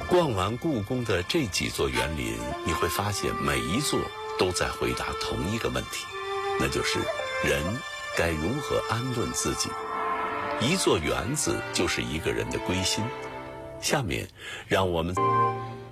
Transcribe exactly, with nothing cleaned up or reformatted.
逛完故宫的这几座园林，你会发现每一座都在回答同一个问题，那就是人该如何安顿自己。一座园子就是一个人的归心。下面让我们